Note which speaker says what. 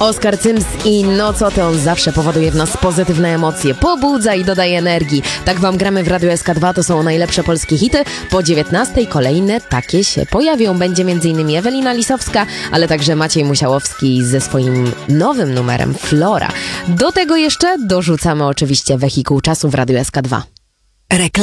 Speaker 1: Oskar Cyms i no co ty, on zawsze powoduje w nas pozytywne emocje, pobudza i dodaje energii. Tak wam gramy w Radiu SK2, to są najlepsze polskie hity. Po 19:00 kolejne takie się pojawią. Będzie m.in. Ewelina Lisowska, ale także Maciej Musiałowski ze swoim nowym numerem Flora. Do tego jeszcze dorzucamy oczywiście wehikuł czasu w Radiu SK2.